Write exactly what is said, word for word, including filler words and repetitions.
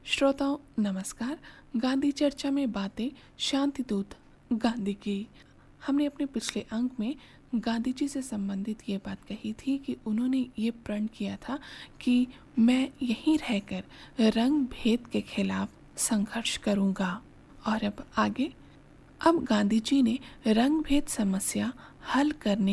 श्रोताओं नमस्कार। गांधी चर्चा में बातें शांति दूत गांधी की। हमने अपने पिछले अंक में गांधी जी से संबंधित ये बात कही थी कि उन्होंने ये प्रण किया था कि मैं यहीं रहकर रंग भेद के खिलाफ संघर्ष करूंगा। और अब आगे, अब गांधी जी ने रंग भेद समस्या हल करने